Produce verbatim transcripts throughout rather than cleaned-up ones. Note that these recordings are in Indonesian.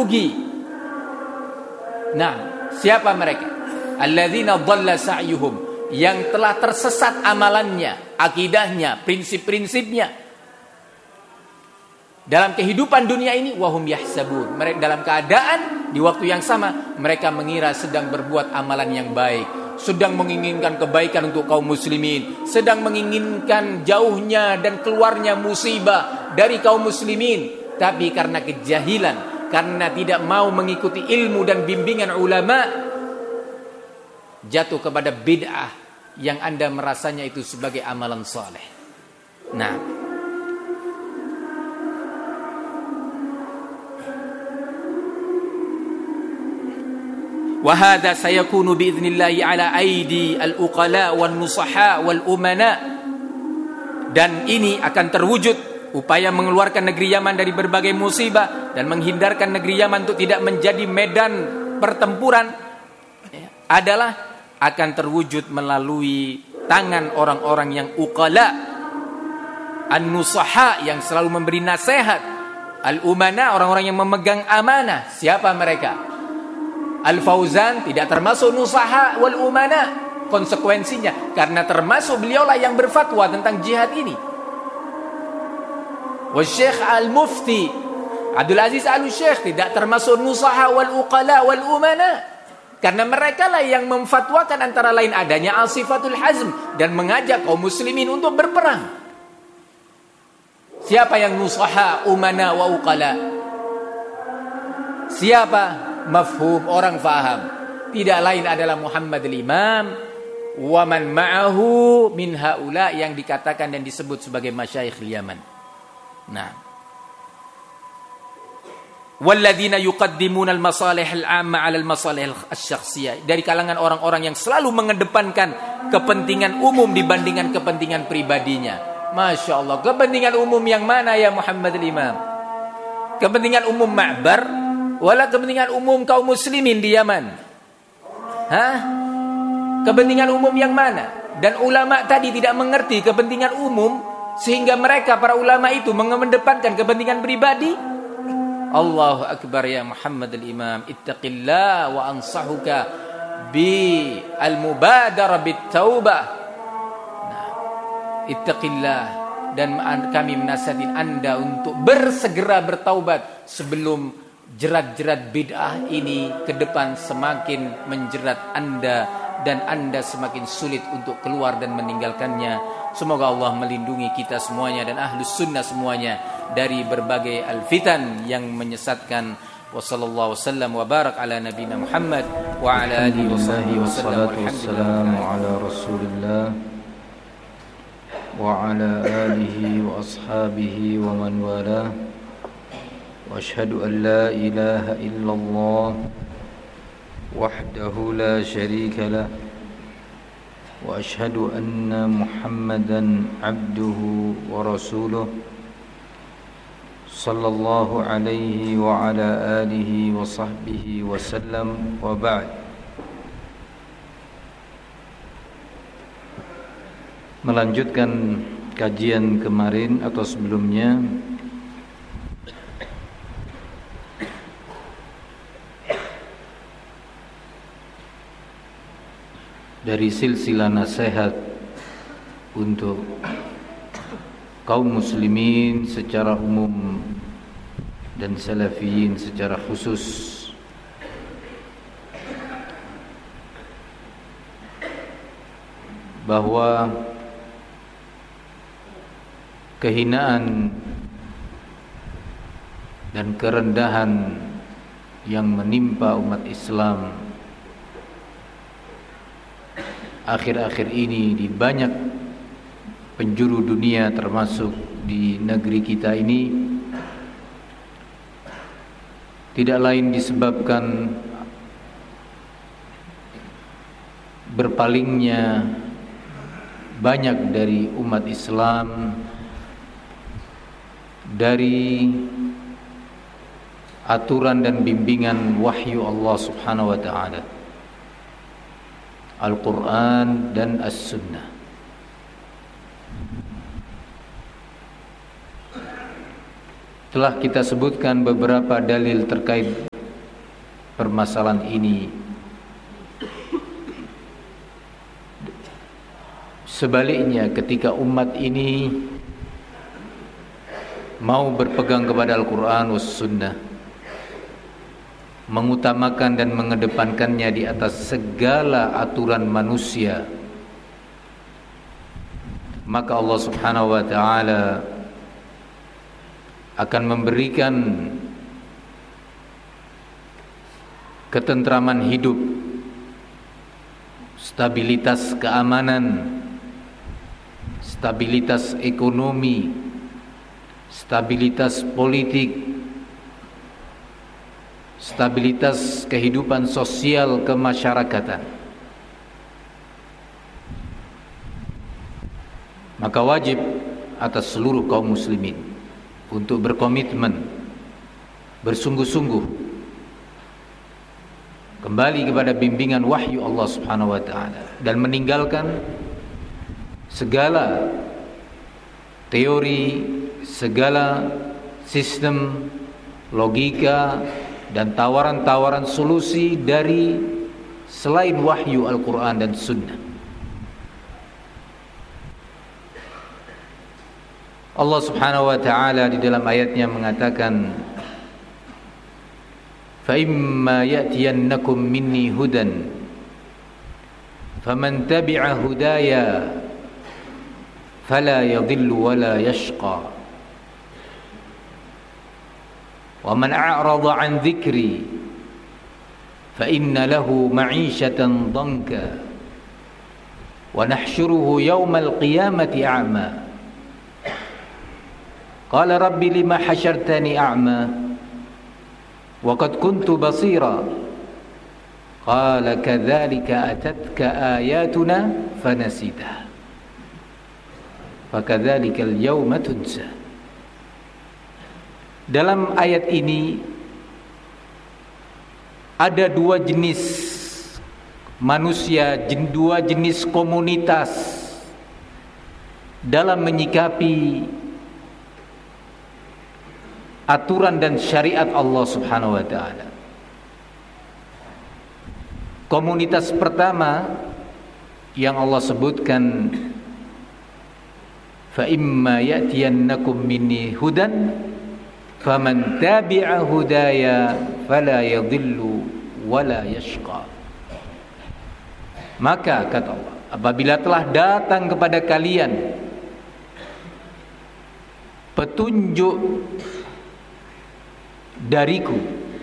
rugi. Nah, siapa mereka? Alladzina dhalla sa'yuhum, yang telah tersesat amalannya, akidahnya, prinsip-prinsipnya dalam kehidupan dunia ini. Wahum yahsabun, mereka dalam keadaan di waktu yang sama mereka mengira sedang berbuat amalan yang baik, sedang menginginkan kebaikan untuk kaum muslimin, sedang menginginkan jauhnya dan keluarnya musibah dari kaum muslimin. Tapi karena kejahilan, karena tidak mau mengikuti ilmu dan bimbingan ulama, jatuh kepada bid'ah yang Anda merasanya itu sebagai amalan saleh. Nah, wa hadza sayakunu biidznillah ala aidi al-uqala wan nusaha wal umana, dan ini akan terwujud upaya mengeluarkan negeri Yaman dari berbagai musibah dan menghindarkan negeri Yaman untuk tidak menjadi medan pertempuran adalah akan terwujud melalui tangan orang-orang yang uqala, an-nusaha yang selalu memberi nasihat, al-umana orang-orang yang memegang amanah. Siapa mereka? Al-Fauzan tidak termasuk nusaha wal umana, konsekuensinya karena termasuk beliaulah yang berfatwa tentang jihad ini. Wa Syekh Al-Mufti Abdul Aziz Al-Syekh tidak termasuk nusaha wal uqala wal umana, karena mereka lah yang memfatwakan antara lain adanya al-sifatul hazm dan mengajak kaum muslimin untuk berperang. Siapa yang nusaha, umana wa uqala? Siapa? Mafhum, orang faham. Tidak lain adalah Muhammad al-Imam wa man ma'ahu min haula yang dikatakan dan disebut sebagai masyayikh Yaman. Nah, walladzina yuqaddimuna al-masalih al-'amma 'ala al-masalih asy-syakhsiyah, dari kalangan orang-orang yang selalu mengedepankan kepentingan umum dibandingkan kepentingan pribadinya. Masya Allah, kepentingan umum yang mana ya Muhammad al-Imam? Kepentingan umum Ma'bar wala kepentingan umum kaum muslimin di Yaman? Hah? Kepentingan umum yang mana? Dan ulama tadi tidak mengerti kepentingan umum, sehingga mereka para ulama itu mengedepankan kepentingan pribadi. Allahu akbar ya Muhammad al-Imam, ittaqillah wa ansahuka bi al-mubadarah bit taubah. Nah, ittaqillah, dan kami menasihatkan Anda untuk bersegera bertaubat sebelum jerat-jerat bid'ah ini ke depan semakin menjerat Anda dan Anda semakin sulit untuk keluar dan meninggalkannya. Semoga Allah melindungi kita semuanya dan ahlus sunnah semuanya dari berbagai al-fitan yang menyesatkan. Wa sallallahu wasallam wa barak ala nabiyina Muhammad wa ala alihi wa sahbihi wasallam. Wassalamu ala Rasulillah wa ala alihi wa ashabihi wa man wala. Wa asyhadu an la ilaha illallah wahdahu la syarika lah, wa asyhadu anna Muhammadan abduhu wa rasuluh sallallahu alaihi wa ala alihi wa sahbihi wa sallam. Wa ba'd. Melanjutkan kajian kemarin atau sebelumnya, dari silsilah nasihat untuk kaum muslimin secara umum dan salafiyin secara khusus, bahwa kehinaan dan kerendahan yang menimpa umat Islam akhir-akhir ini di banyak penjuru dunia termasuk di negeri kita ini tidak lain disebabkan berpalingnya banyak dari umat Islam dari aturan dan bimbingan wahyu Allah Subhanahu wa taala, Al-Quran dan As-Sunnah. Telah kita sebutkan beberapa dalil terkait permasalahan ini. Sebaliknya, ketika umat ini mau berpegang kepada Al-Quran was Sunnah, mengutamakan dan mengedepankannya di atas segala aturan manusia, maka Allah Subhanahu wa ta'ala akan memberikan ketentraman hidup, stabilitas keamanan, stabilitas ekonomi, stabilitas politik, stabilitas kehidupan sosial kemasyarakatan. Maka wajib atas seluruh kaum muslimin untuk berkomitmen, bersungguh-sungguh kembali kepada bimbingan wahyu Allah Subhanahu wa ta'ala dan meninggalkan segala teori, segala sistem, logika dan tawaran-tawaran solusi dari selain wahyu Al-Quran dan Sunnah. Allah Subhanahu wa ta'ala di dalam ayatnya mengatakan, fa imma ya'tiyannakum minni hudan faman tabi'a hudaya fala yadhillu wala yashqa wa man a'rada 'an dhikri fa inna lahu ma'ishatan dhanka wa nahsyuruhu yawmal qiyamati a'ma qala rabbi lima hasyartani a'ma wa qad kuntu basira qala kadzalika atatka ayatuna fanasitaha fakadzalika al-yawma tunsa. Dalam ayat ini ada dua jenis manusia, dua jenis komunitas dalam menyikapi aturan dan syariat Allah Subhanahu wa ta'ala. Komunitas pertama yang Allah sebutkan, fa imma ya'tiyannakum minni hudan faman tabi'a hudaya fala yadhillu wala yashqa. Maka kata Allah, apabila telah datang kepada kalian petunjuk dariku,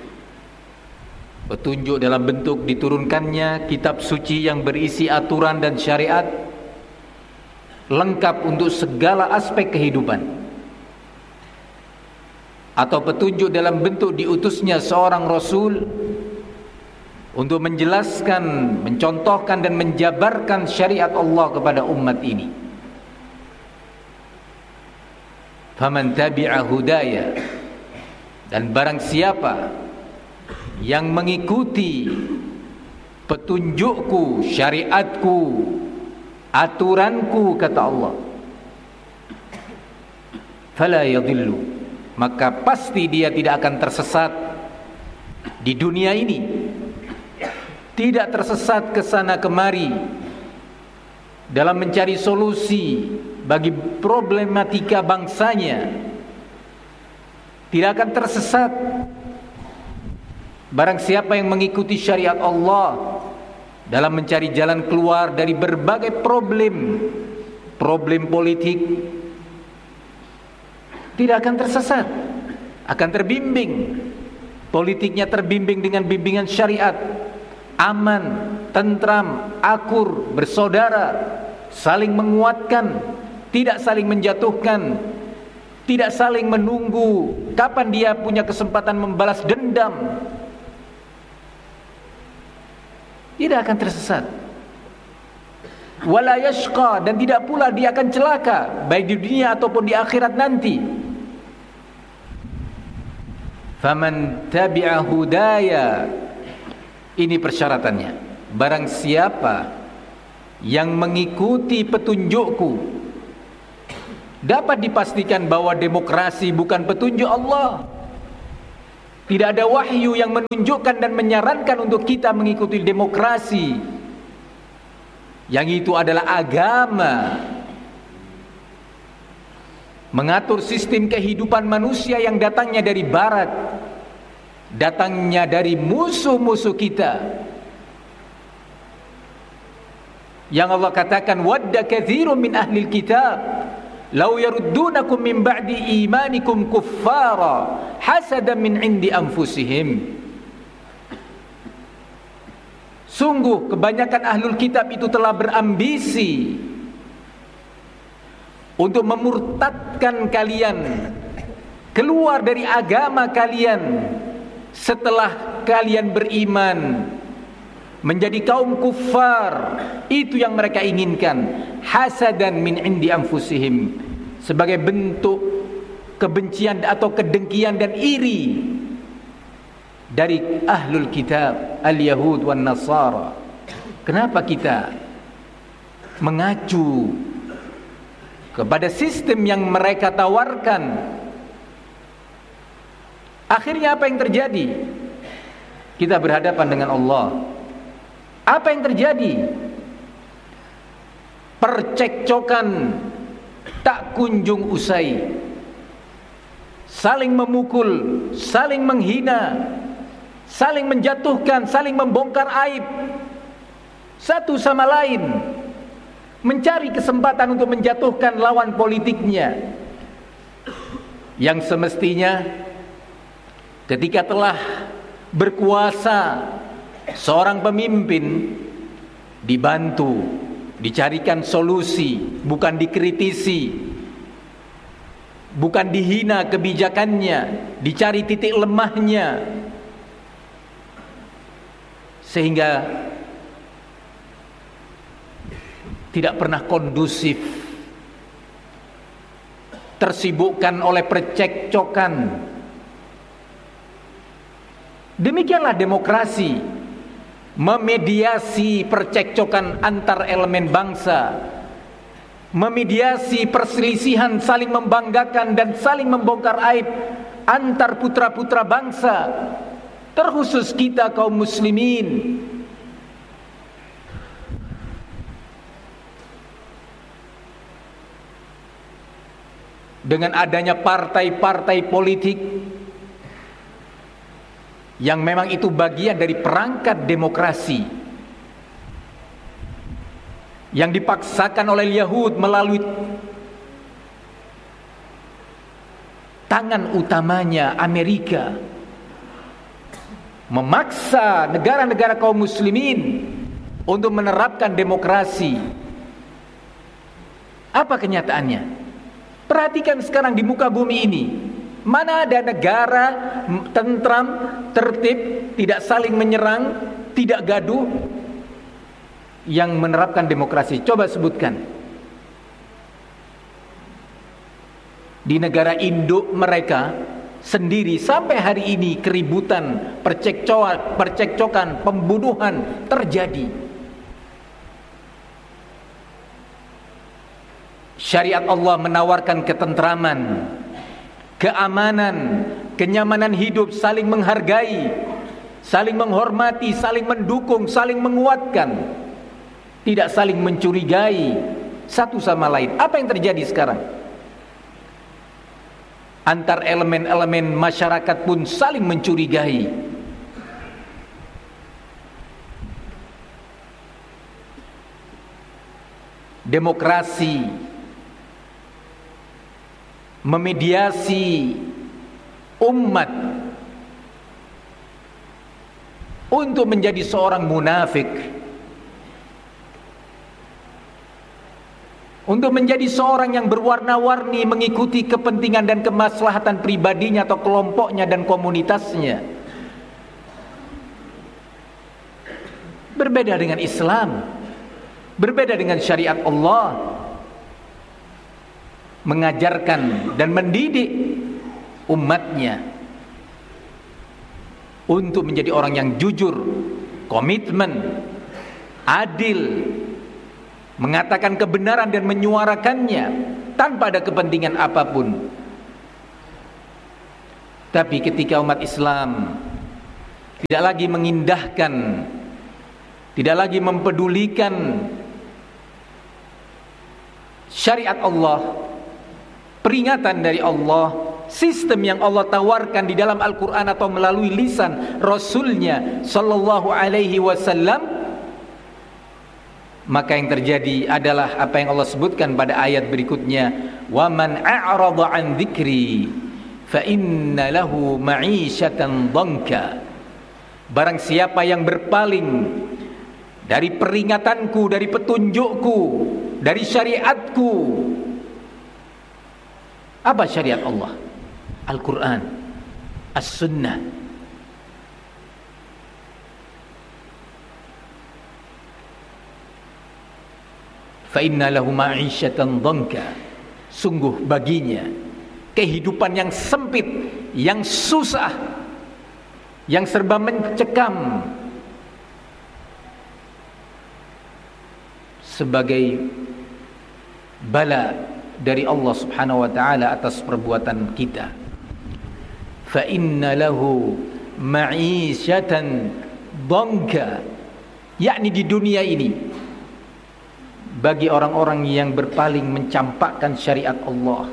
petunjuk dalam bentuk diturunkannya kitab suci yang berisi aturan dan syariat lengkap untuk segala aspek kehidupan, atau petunjuk dalam bentuk diutusnya seorang rasul untuk menjelaskan, mencontohkan dan menjabarkan syariat Allah kepada umat ini. Faman tabi'a hudaya, dan barang siapa yang mengikuti petunjukku, syariatku, aturanku, kata Allah, fala yadhillu, maka pasti dia tidak akan tersesat di dunia ini, tidak tersesat ke sana kemari dalam mencari solusi bagi problematika bangsanya. Tidak akan tersesat barang siapa yang mengikuti syariat Allah dalam mencari jalan keluar dari berbagai problem, problem politik. Tidak akan tersesat, akan terbimbing. Politiknya terbimbing dengan bimbingan syariat, aman, tentram, akur, bersaudara, saling menguatkan, tidak saling menjatuhkan, tidak saling menunggu kapan dia punya kesempatan membalas dendam. Tidak akan tersesat. Wala yashqa, dan tidak pula dia akan celaka baik di dunia ataupun di akhirat nanti. Faman tabi'a hudaya, ini persyaratannya. Barang siapa yang mengikuti petunjukku, dapat dipastikan bahwa demokrasi bukan petunjuk Allah. Tidak ada wahyu yang menunjukkan dan menyarankan untuk kita mengikuti demokrasi, yang itu adalah agama, mengatur sistem kehidupan manusia yang datangnya dari barat, datangnya dari musuh-musuh kita. Yang Allah katakan, wadda katsirun min ahlil kitab law yaruddunakum min ba'di imanikum kuffara hasadan min indi anfusihim. Sungguh kebanyakan ahlul kitab itu telah berambisi untuk memurtadkan kalian, keluar dari agama kalian setelah kalian beriman, menjadi kaum kufar. Itu yang mereka inginkan, hasadan min indi anfusihim, sebagai bentuk kebencian atau kedengkian dan iri dari ahlul kitab, al-yahud wan nasara. Kenapa kita mengacu kepada sistem yang mereka tawarkan? Akhirnya apa yang terjadi? Kita berhadapan dengan Allah. Apa yang terjadi? Percekcokan tak kunjung usai, saling memukul, saling menghina, saling menjatuhkan, saling membongkar aib satu sama lain, mencari kesempatan untuk menjatuhkan lawan politiknya, yang semestinya ketika telah berkuasa seorang pemimpin dibantu, dicarikan solusi, bukan dikritisi, bukan dihina kebijakannya, dicari titik lemahnya, sehingga tidak pernah kondusif, tersibukkan oleh percekcokan. Demikianlah demokrasi, memediasi percekcokan antar elemen bangsa, memediasi perselisihan, saling membanggakan dan saling membongkar aib antar putra-putra bangsa, terkhusus kita kaum muslimin. Dengan adanya partai-partai politik yang memang itu bagian dari perangkat demokrasi yang dipaksakan oleh Yahud melalui tangan utamanya Amerika, memaksa negara-negara kaum muslimin untuk menerapkan demokrasi. Apa kenyataannya? Perhatikan sekarang di muka bumi ini, mana ada negara tentram, tertib, tidak saling menyerang, tidak gaduh, yang menerapkan demokrasi? Coba sebutkan. Di negara induk mereka sendiri sampai hari ini keributan, percekcokan, percekcokan, pembunuhan terjadi. Syariat Allah menawarkan ketentraman, keamanan, kenyamanan hidup, saling menghargai, saling menghormati, saling mendukung, saling menguatkan, tidak saling mencurigai satu sama lain. Apa yang terjadi sekarang? Antar elemen-elemen masyarakat pun saling mencurigai. Demokrasi memediasi umat untuk menjadi seorang munafik, untuk menjadi seorang yang berwarna-warni mengikuti kepentingan dan kemaslahatan pribadinya atau kelompoknya dan komunitasnya. Berbeda dengan Islam, berbeda dengan syariat Allah, mengajarkan dan mendidik umatnya untuk menjadi orang yang jujur, komitmen, adil, mengatakan kebenaran dan menyuarakannya tanpa ada kepentingan apapun. Tapi ketika umat Islam tidak lagi mengindahkan, tidak lagi mempedulikan syariat Allah, peringatan dari Allah, sistem yang Allah tawarkan di dalam Al-Quran atau melalui lisan Rasulnya Sallallahu Alaihi Wasallam, maka yang terjadi adalah apa yang Allah sebutkan pada ayat berikutnya, wa man a'rada an dzikri fa inna lahu ma'isyatan dhanka. Barang siapa yang berpaling dari peringatanku, dari petunjukku, dari syariatku. Apa syariat Allah? Al-Quran, As-Sunnah. Fa inna lahu ma'isyatan dhanka. Sungguh baginya kehidupan yang sempit, yang susah, yang serba mencekam, sebagai bala dari Allah Subhanahu wa taala atas perbuatan kita. Fa inna lahu ma'isyatan dhanka, yakni di dunia ini bagi orang-orang yang berpaling mencampakkan syariat Allah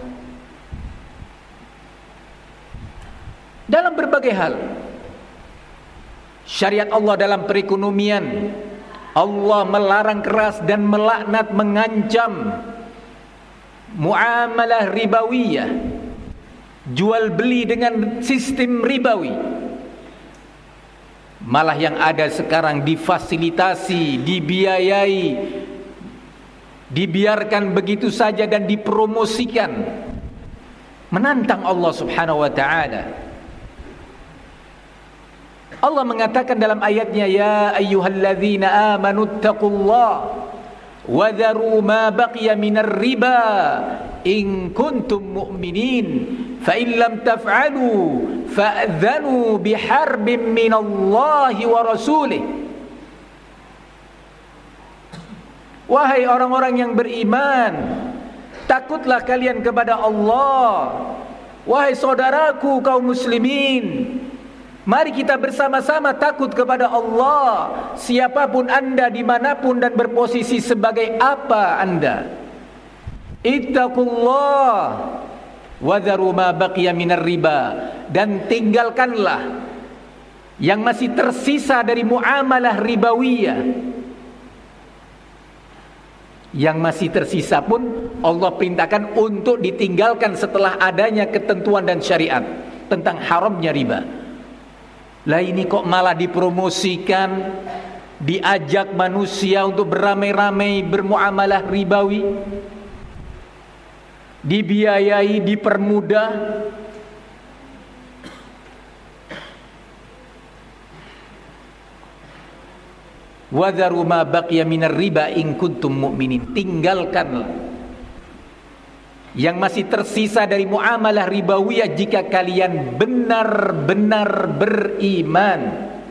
dalam berbagai hal. Syariat Allah dalam perekonomian, Allah melarang keras dan melaknat, mengancam muamalah ribawiyah, jual beli dengan sistem ribawi. Malah yang ada sekarang difasilitasi, dibiayai, dibiarkan begitu saja dan dipromosikan, menantang Allah Subhanahu wa taala. Allah mengatakan dalam ayatnya, ya ayyuhalladzina amanu taqullaha wa dharu ma baqiya minar riba in kuntum mu'minin fa in lam taf'alu fa'dhanu biharbin minallahi wa rasulih. Wahai orang-orang yang beriman, takutlah kalian kepada Allah. Wahai saudaraku kaum muslimin, mari kita bersama-sama takut kepada Allah. Siapapun anda, dimanapun dan berposisi sebagai apa anda. Ittaqullah wa dharu ma baqiya minar riba, dan tinggalkanlah yang masih tersisa dari muamalah ribawiyah. Yang masih tersisa pun Allah perintahkan untuk ditinggalkan setelah adanya ketentuan dan syariat tentang haramnya riba. Lah ini kok malah dipromosikan, diajak manusia untuk beramai-ramai bermuamalah ribawi, dibiayai, dipermudah. Wa dharu ma baqiya minar riba in kuntum mu'minin. Tinggalkanlah yang masih tersisa dari muamalah ribawiyah jika kalian benar-benar beriman.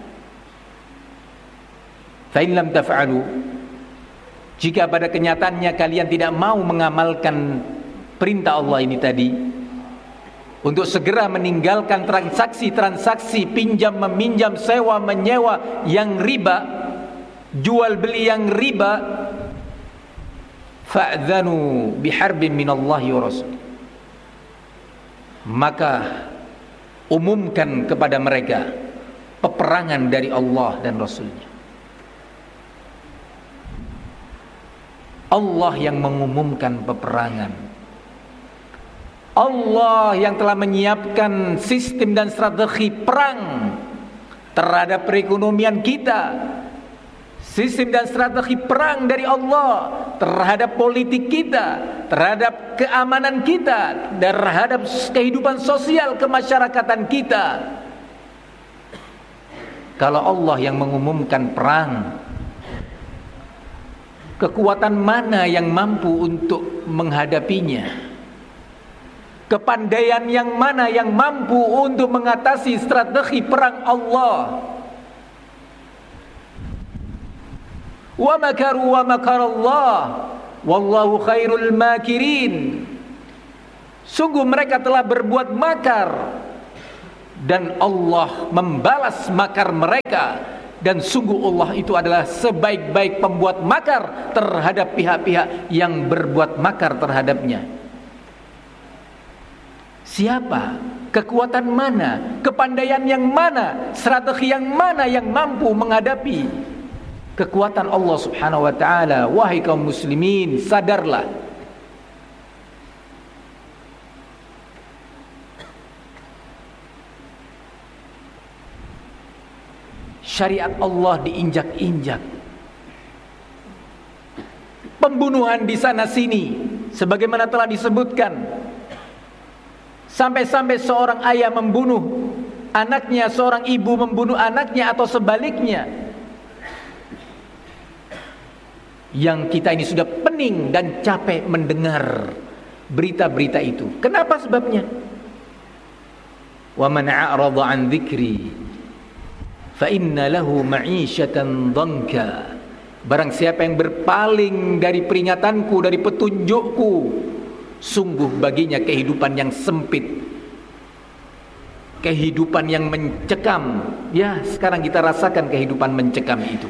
Fa in lam taf'alu, jika pada kenyataannya kalian tidak mau mengamalkan perintah Allah ini tadi, untuk segera meninggalkan transaksi-transaksi pinjam meminjam, sewa menyewa yang riba, jual beli yang riba, fa'dhanu biharbin minallahi wa rasul, maka umumkan kepada mereka peperangan dari Allah dan Rasulnya. Allah yang mengumumkan peperangan, Allah yang telah menyiapkan sistem dan strategi perang terhadap perekonomian kita, sistem dan strategi perang dari Allah terhadap politik kita, terhadap keamanan kita, terhadap kehidupan sosial kemasyarakatan kita. Kalau Allah yang mengumumkan perang, kekuatan mana yang mampu untuk menghadapinya? Kepandaian yang mana yang mampu untuk mengatasi strategi perang Allah? Wa makaru wa makarallah wallahu khairul makirin. Sungguh mereka telah berbuat makar, dan Allah membalas makar mereka, dan sungguh Allah itu adalah sebaik-baik pembuat makar terhadap pihak-pihak yang berbuat makar terhadapnya. Siapa, kekuatan mana, kepandaian yang mana, strategi yang mana yang mampu menghadapi kekuatan Allah Subhanahu wa taala? Wahai kaum muslimin, sadarlah. Syariat Allah diinjak-injak. Pembunuhan di sana sini sebagaimana telah disebutkan. Sampai-sampai seorang ayah membunuh anaknya, seorang ibu membunuh anaknya, atau sebaliknya. Yang kita ini sudah pening dan capek mendengar berita-berita itu. Kenapa sebabnya? Wa man a'rada 'an dzikri fa inna lahu ma'isyatan dhanka. Barang siapa yang berpaling dari peringatanku, dari petunjukku, sungguh baginya kehidupan yang sempit, kehidupan yang mencekam. Ya, sekarang kita rasakan kehidupan mencekam itu.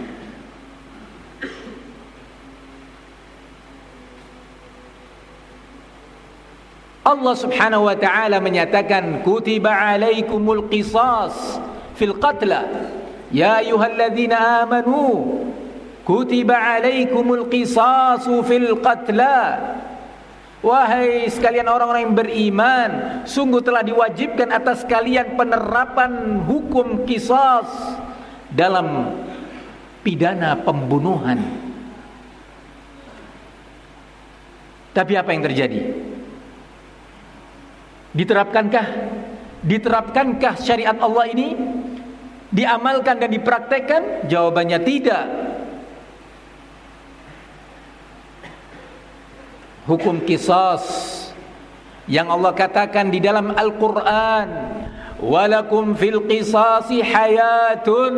Allah Subhanahu wa ta'ala menyatakan, kutiba alaikumul qisas fil qatla ya ayyuhalladzina amanu kutiba alaikumul qisasu fil qatla. Wahai sekalian orang-orang yang beriman, sungguh telah diwajibkan atas kalian penerapan hukum qisas dalam pidana pembunuhan. Tapi apa yang terjadi? Diterapkankah Diterapkankah syariat Allah ini? Diamalkan dan dipraktekkan? Jawabannya tidak. Hukum qisas yang Allah katakan di dalam Al-Quran, walakum fil qisasi hayatun.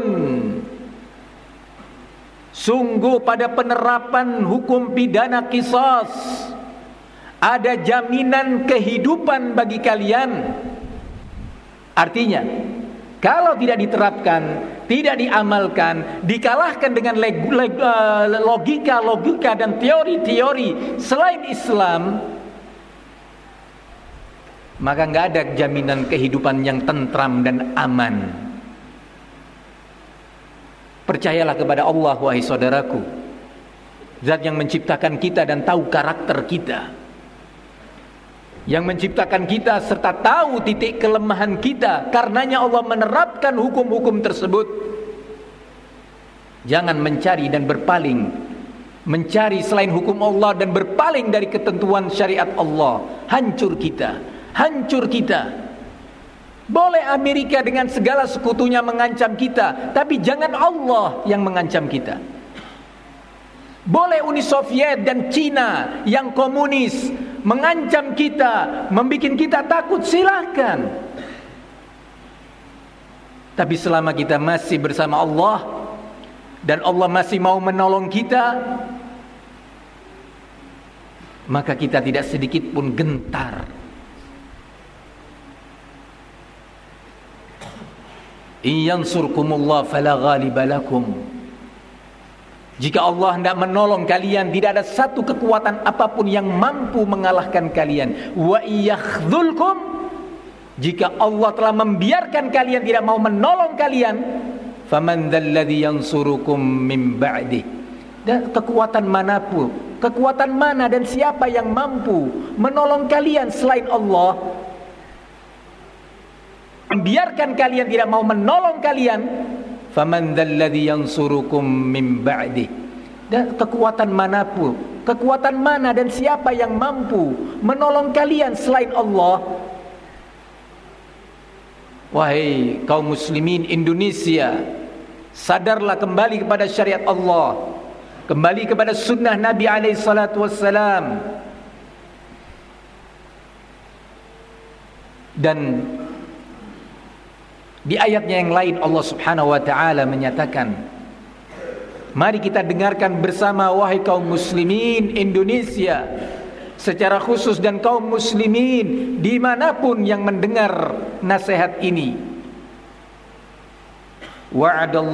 Sungguh pada penerapan hukum pidana qisas ada jaminan kehidupan bagi kalian. Artinya, kalau tidak diterapkan, tidak diamalkan, dikalahkan dengan logika-logika dan teori-teori selain Islam, maka nggak ada jaminan kehidupan yang tentram dan aman. Percayalah kepada Allah, wahai saudaraku, Zat yang menciptakan kita dan tahu karakter kita, yang menciptakan kita serta tahu titik kelemahan kita. Karenanya Allah menerapkan hukum-hukum tersebut. Jangan mencari dan berpaling, mencari selain hukum Allah dan berpaling dari ketentuan syariat Allah. Hancur kita, hancur kita. Boleh Amerika dengan segala sekutunya mengancam kita, tapi jangan Allah yang mengancam kita. Boleh Uni Soviet dan Cina yang komunis mengancam kita, membuat kita takut, silahkan. Tapi selama kita masih bersama Allah dan Allah masih mau menolong kita, maka kita tidak sedikit pun gentar. In yansurkumullah fala ghaliba lakum. Jika Allah hendak menolong kalian, tidak ada satu kekuatan apapun yang mampu mengalahkan kalian. Wa iyakhdzulkum, jika Allah telah membiarkan kalian, tidak mau menolong kalian, faman dzalladzi yansurukum min ba'dih. Dan kekuatan manapun, kekuatan mana dan siapa yang mampu menolong kalian selain Allah? Membiarkan kalian, tidak mau menolong kalian, faman dzalladzi yansurukum min ba'dih. Dan kekuatan manapun, kekuatan mana dan siapa yang mampu menolong kalian selain Allah? Wahai kaum muslimin Indonesia, sadarlah kembali kepada syariat Allah, kembali kepada sunnah Nabi alaihi salatu wassalam. Dan di ayatnya yang lain Allah Subhanahu wa ta'ala menyatakan, mari kita dengarkan bersama wahai kaum muslimin Indonesia secara khusus dan kaum muslimin dimanapun yang mendengar nasihat ini. wa'adallahu